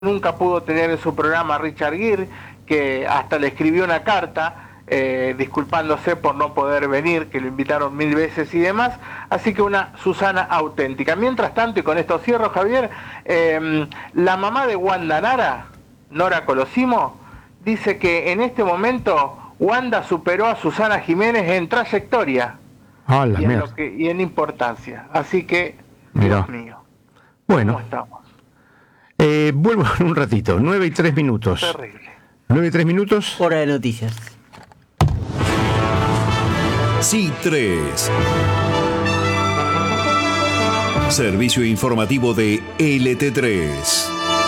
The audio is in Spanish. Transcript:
nunca pudo tener en su programa a Richard Gere, que hasta le escribió una carta disculpándose por no poder venir, que lo invitaron 1000 veces y demás, así que una Susana auténtica. Mientras tanto, y con esto cierro, Javier, la mamá de Wanda Nara, Nora Colosimo, dice que en este momento Wanda superó a Susana Jiménez en trayectoria y en importancia, así que, mirá. Dios mío, bueno, ¿cómo estamos? Vuelvo en un ratito, 9:03. Terrible. 9:03. Hora de noticias. Sí 3. Servicio informativo de LT3.